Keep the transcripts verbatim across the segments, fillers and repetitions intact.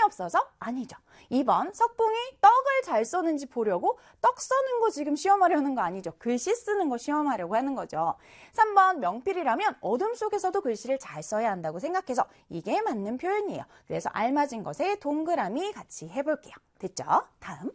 힘이 없어서? 아니죠. 이 번 석봉이 떡을 잘 써는지 보려고 떡 써는 거 지금 시험하려는 거 아니죠. 글씨 쓰는 거 시험하려고 하는 거죠. 삼 번 명필이라면 어둠 속에서도 글씨를 잘 써야 한다고 생각해서 이게 맞는 표현이에요. 그래서 알맞은 것에 동그라미 같이 해볼게요. 됐죠? 다음.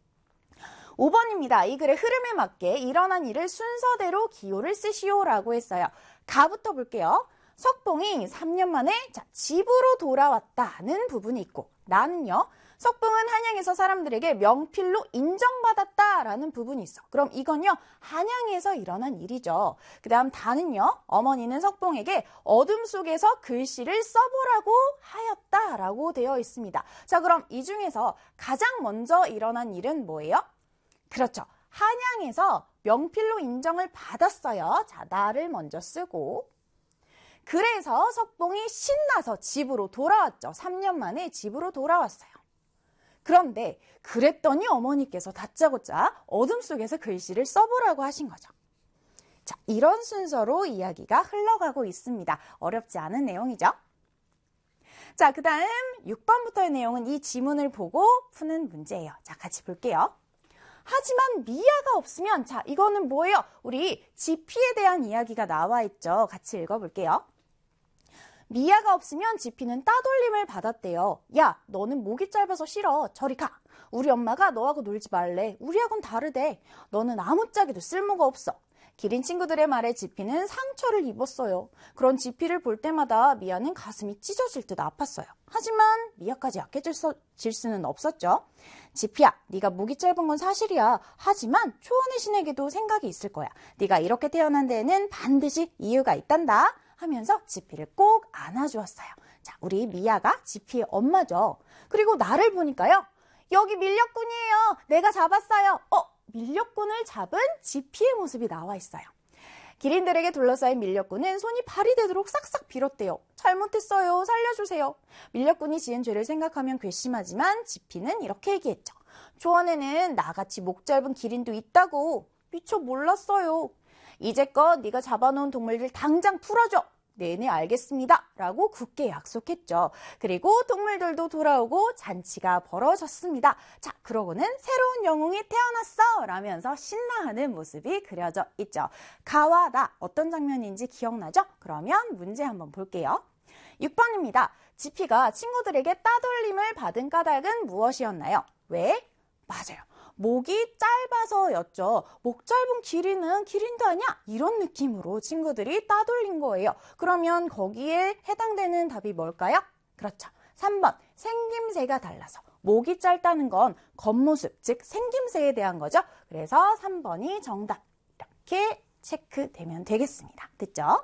오 번입니다. 이 글의 흐름에 맞게 일어난 일을 순서대로 기호를 쓰시오라고 했어요. 가부터 볼게요. 석봉이 삼 년 만에 자, 집으로 돌아왔다는 부분이 있고 나는요. 석봉은 한양에서 사람들에게 명필로 인정받았다라는 부분이 있어. 그럼 이건요. 한양에서 일어난 일이죠. 그 다음 다는요. 어머니는 석봉에게 어둠 속에서 글씨를 써보라고 하였다라고 되어 있습니다. 자, 그럼 이 중에서 가장 먼저 일어난 일은 뭐예요? 그렇죠. 한양에서 명필로 인정을 받았어요. 자, 나를 먼저 쓰고 그래서 석봉이 신나서 집으로 돌아왔죠. 삼 년 만에 집으로 돌아왔어요. 그런데 그랬더니 어머니께서 다짜고짜 어둠 속에서 글씨를 써보라고 하신 거죠. 자, 이런 순서로 이야기가 흘러가고 있습니다. 어렵지 않은 내용이죠. 자, 그 다음 육 번부터의 내용은 이 지문을 보고 푸는 문제예요. 자, 같이 볼게요. 하지만 미아가 없으면 자, 이거는 뭐예요? 우리 지피에 대한 이야기가 나와 있죠. 같이 읽어볼게요. 미아가 없으면 지피는 따돌림을 받았대요. 야, 너는 목이 짧아서 싫어. 저리 가. 우리 엄마가 너하고 놀지 말래. 우리하고는 다르대. 너는 아무짝에도 쓸모가 없어. 기린 친구들의 말에 지피는 상처를 입었어요. 그런 지피를 볼 때마다 미아는 가슴이 찢어질 듯 아팠어요. 하지만 미아까지 약해질 수는 없었죠. 지피야, 네가 목이 짧은 건 사실이야. 하지만 초원의 신에게도 생각이 있을 거야. 네가 이렇게 태어난 데에는 반드시 이유가 있단다. 하면서 지피를 꼭 안아주었어요. 자, 우리 미아가 지피의 엄마죠. 그리고 나를 보니까요. 여기 밀렵꾼이에요. 내가 잡았어요. 어, 밀렵꾼을 잡은 지피의 모습이 나와 있어요. 기린들에게 둘러싸인 밀렵꾼은 손이 발이 되도록 싹싹 빌었대요. 잘못했어요. 살려주세요. 밀렵꾼이 지은 죄를 생각하면 괘씸하지만 지피는 이렇게 얘기했죠. 초원에는 나같이 목 짧은 기린도 있다고. 미처 몰랐어요. 이제껏 네가 잡아놓은 동물들 당장 풀어줘. 네네 알겠습니다. 라고 굳게 약속했죠. 그리고 동물들도 돌아오고 잔치가 벌어졌습니다. 자, 그러고는 새로운 영웅이 태어났어 라면서 신나하는 모습이 그려져 있죠. 가와 나 어떤 장면인지 기억나죠? 그러면 문제 한번 볼게요. 육 번입니다. 지피가 친구들에게 따돌림을 받은 까닭은 무엇이었나요? 왜? 맞아요. 목이 짧아서였죠. 목 짧은 기린은 기린도 아니야? 이런 느낌으로 친구들이 따돌린 거예요. 그러면 거기에 해당되는 답이 뭘까요? 그렇죠. 삼 번 생김새가 달라서. 목이 짧다는 건 겉모습, 즉 생김새에 대한 거죠. 그래서 삼 번이 정답. 이렇게 체크되면 되겠습니다. 됐죠?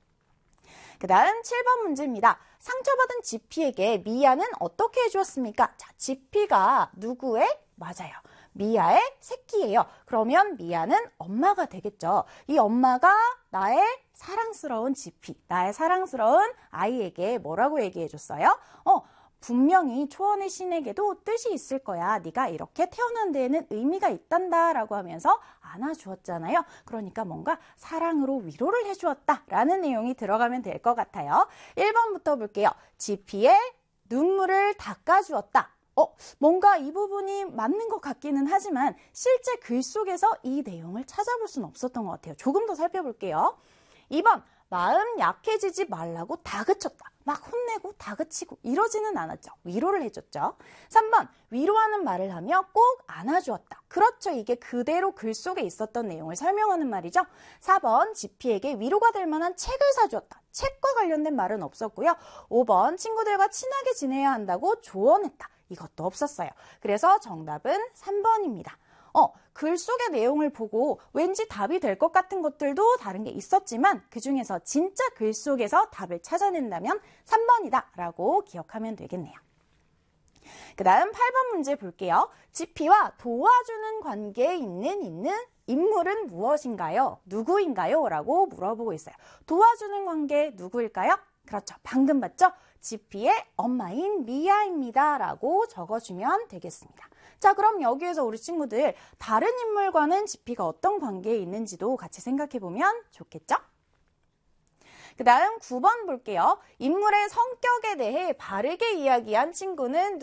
그 다음 칠 번 문제입니다. 상처받은 지피에게 미아는 어떻게 해주었습니까? 자, 지피가 누구의? 맞아요. 미아의 새끼예요. 그러면 미아는 엄마가 되겠죠. 이 엄마가 나의 사랑스러운 지피, 나의 사랑스러운 아이에게 뭐라고 얘기해줬어요? 어, 분명히 초원의 신에게도 뜻이 있을 거야. 네가 이렇게 태어난 데에는 의미가 있단다 라고 하면서 안아주었잖아요. 그러니까 뭔가 사랑으로 위로를 해주었다 라는 내용이 들어가면 될 것 같아요. 일 번부터 볼게요. 지피의 눈물을 닦아주었다. 어, 뭔가 이 부분이 맞는 것 같기는 하지만 실제 글 속에서 이 내용을 찾아볼 수는 없었던 것 같아요. 조금 더 살펴볼게요. 이 번, 마음 약해지지 말라고 다그쳤다. 막 혼내고 다그치고 이러지는 않았죠. 위로를 해줬죠. 삼 번, 위로하는 말을 하며 꼭 안아주었다. 그렇죠. 이게 그대로 글 속에 있었던 내용을 설명하는 말이죠. 사 번, 지피에게 위로가 될 만한 책을 사주었다. 책과 관련된 말은 없었고요. 오 번, 친구들과 친하게 지내야 한다고 조언했다. 이것도 없었어요. 그래서 정답은 삼 번입니다. 어, 글 속의 내용을 보고 왠지 답이 될 것 같은 것들도 다른 게 있었지만 그중에서 진짜 글 속에서 답을 찾아낸다면 삼 번이다 라고 기억하면 되겠네요. 그 다음 팔 번 문제 볼게요. 지피와 도와주는 관계에 있는 있는 인물은 무엇인가요? 누구인가요? 라고 물어보고 있어요. 도와주는 관계 누구일까요? 그렇죠. 방금 봤죠? 지피의 엄마인 미아입니다. 라고 적어주면 되겠습니다. 자, 그럼 여기에서 우리 친구들 다른 인물과는 지피가 어떤 관계에 있는지도 같이 생각해보면 좋겠죠? 그 다음 구 번 볼게요. 인물의 성격에 대해 바르게 이야기한 친구는